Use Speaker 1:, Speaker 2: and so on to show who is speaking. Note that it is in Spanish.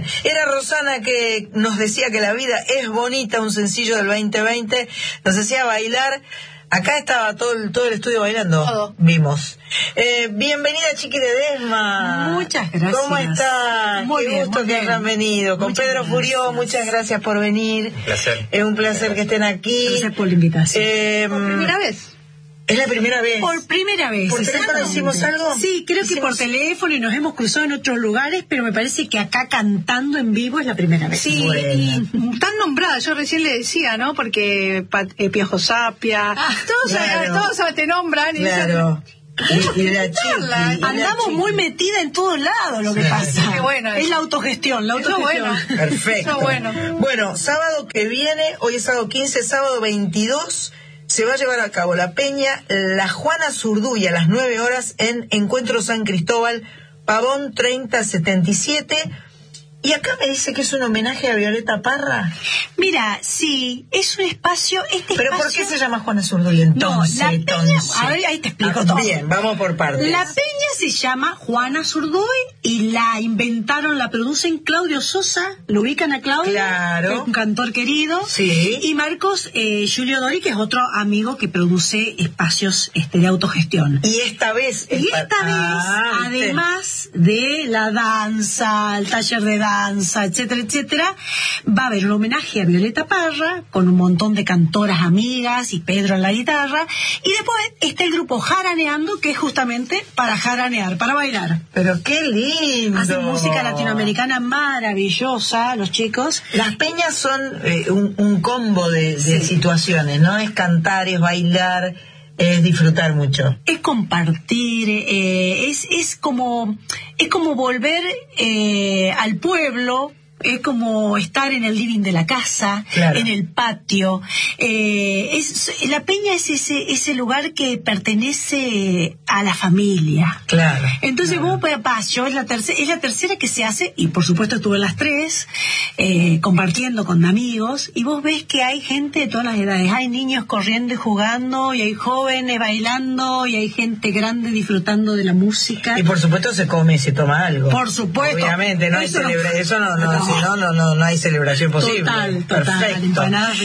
Speaker 1: Bien, era Rosana que nos decía que la vida es bonita, un sencillo del 2020, nos hacía bailar. Acá estaba todo el estudio bailando.
Speaker 2: Todo.
Speaker 1: Vimos. Bienvenida, Chiqui Ledesma.
Speaker 2: Muchas gracias.
Speaker 1: ¿Cómo estás?
Speaker 2: Muy
Speaker 1: Qué
Speaker 2: bien,
Speaker 1: gusto
Speaker 2: muy
Speaker 1: que
Speaker 2: bien.
Speaker 1: hayan venido. Con
Speaker 2: Muchas
Speaker 1: Pedro
Speaker 2: gracias.
Speaker 1: Furió, muchas gracias por venir.
Speaker 3: Un placer.
Speaker 1: Es un placer que estén aquí.
Speaker 2: Gracias por la invitación.
Speaker 1: ¿Por
Speaker 2: primera vez?
Speaker 1: Es la primera vez.
Speaker 2: Por primera vez.
Speaker 1: ¿Por teléfono
Speaker 2: exactamente.
Speaker 1: hicimos algo?
Speaker 2: Sí, creo que por teléfono y nos hemos cruzado en otros lugares, pero me parece que acá cantando en vivo es la primera vez.
Speaker 4: Sí,
Speaker 1: Buena.
Speaker 4: y tan nombrada, yo recién le decía, ¿no? Porque Piojo Sapia, todos te nombran. Y
Speaker 1: Claro. Y la
Speaker 4: invitarla.
Speaker 1: Chiqui.
Speaker 2: Andamos muy metida en todos lados, lo que pasa.
Speaker 4: Qué bueno
Speaker 2: es
Speaker 4: eso.
Speaker 2: la autogestión, la
Speaker 4: Eso
Speaker 2: autogestión.
Speaker 4: bueno.
Speaker 1: Perfecto.
Speaker 4: Eso bueno.
Speaker 1: Bueno, sábado que viene, hoy es sábado 15, sábado 22, se va a llevar a cabo la peña La Juana Zurduy a las 9 horas en Encuentro San Cristóbal, Pavón 3077. Y acá me dice que es un homenaje a Violeta Parra.
Speaker 2: Mira, sí, es un espacio,
Speaker 1: ¿Pero por qué se llama Juana Zurduy entonces?
Speaker 2: No, la peña, a ver, ahí te explico todo.
Speaker 1: Bien, vamos por partes.
Speaker 2: La peña se llama Juana Zurduy y la inventaron, la producen Claudio Sosa, lo ubican a Claudio,
Speaker 1: Claro.
Speaker 2: que es un cantor querido,
Speaker 1: Sí.
Speaker 2: y Marcos Julio Dori, que es otro amigo que produce espacios de autogestión.
Speaker 1: Y esta vez...
Speaker 2: Y esta vez, además de la danza, el taller de danza, etcétera, etcétera, va a haber un homenaje a Violeta Parra, con un montón de cantoras amigas y Pedro en la guitarra, y después está el grupo Jaraneando, que es justamente para jaranear, para bailar.
Speaker 1: Pero qué lindo.
Speaker 2: Hacen música latinoamericana maravillosa, los chicos.
Speaker 1: Las peñas son un combo de situaciones, ¿no? Es cantar, es bailar, es disfrutar mucho.
Speaker 2: Es compartir, es como volver al pueblo, es como estar en el living de la casa,
Speaker 1: Claro.
Speaker 2: en el patio. La peña es ese lugar que pertenece a la familia.
Speaker 1: Claro.
Speaker 2: Entonces vos yo es la tercera que se hace, y por supuesto estuve en las tres, compartiendo con amigos, y vos ves que hay gente de todas las edades, hay niños corriendo y jugando, y hay jóvenes bailando, y hay gente grande disfrutando de la música.
Speaker 1: Y por supuesto se come y se toma algo.
Speaker 2: Por supuesto.
Speaker 1: Obviamente, no hay celebración, no hay celebración posible.
Speaker 2: Total,
Speaker 1: Perfecto.
Speaker 2: empanadas